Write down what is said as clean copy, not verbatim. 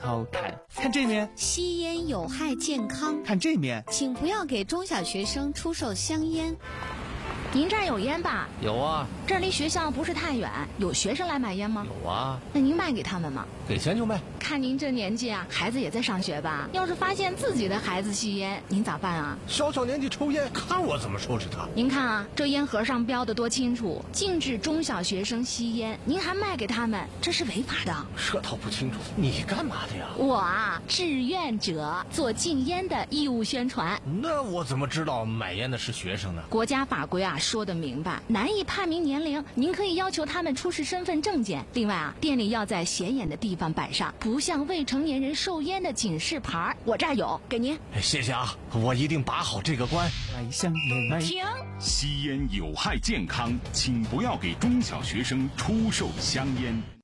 好看。看这面， 吸烟有害健康。 看这面， 请不要给中小学生出售香烟。 您这儿有烟吧？ 有啊。 这儿离学校不是太远，有学生来买烟吗？ 有啊。 那您卖给他们吗？ 给钱就卖。 看您这年纪啊，孩子也在上学吧？要是发现自己的孩子吸烟，您咋办啊？ 小年纪抽烟，看我怎么收拾他。 您看啊，这烟盒上标的多清楚，禁止中小学生吸烟，您还卖给他们，这是违法的。 这倒不清楚，你干嘛的呀？ 我啊，志愿者，做禁烟的义务宣传。 那我怎么知道买烟的是学生呢？ 国家法规啊说得明白，难以判明年龄，您可以要求他们出示身份证件。另外啊，店里要在显眼的地方摆上不向未成年人售烟的警示牌，我这儿有，给您。 谢谢啊，我一定把好这个关。 买香烟， 停！ 吸烟有害健康，请不要给中小学生出售香烟。